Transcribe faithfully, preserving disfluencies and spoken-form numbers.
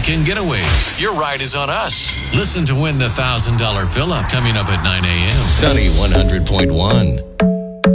weekend getaways. Your ride is on us. Listen to win the one thousand dollars Villa coming up at nine a.m. Sunny one hundred point one.